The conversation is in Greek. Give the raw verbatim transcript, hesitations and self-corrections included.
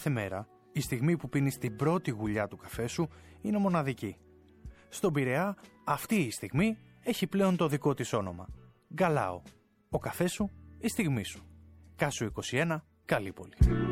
κάθε μέρα, η στιγμή που πίνεις την πρώτη γουλιά του καφέ σου είναι μοναδική. Στον Πειραιά, αυτή η στιγμή έχει πλέον το δικό της όνομα. Γκαλάο. Ο καφές σου, η στιγμή σου. Κάσου είκοσι ένα, Καλύπολη.